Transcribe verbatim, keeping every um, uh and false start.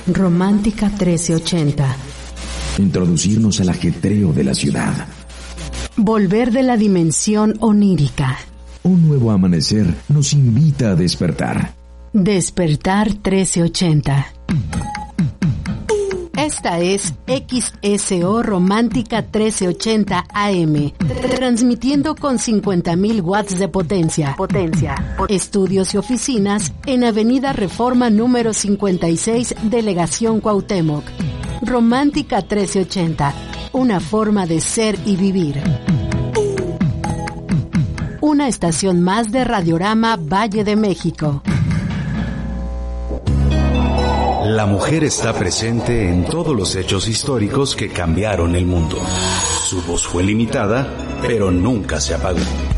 Romántica trece ochenta. Introducirnos al ajetreo de la ciudad. Volver de la dimensión onírica. Un nuevo amanecer nos invita a despertar. Despertar trece ochenta. Esta es X S O Romántica trece ochenta A M, transmitiendo con cincuenta mil watts de potencia. Potencia. Estudios y oficinas en Avenida Reforma número cincuenta y seis, Delegación Cuauhtémoc. Romántica trece ochenta, una forma de ser y vivir. Una estación más de Radiorama Valle de México. La mujer está presente en todos los hechos históricos que cambiaron el mundo. Su voz fue limitada, pero nunca se apagó.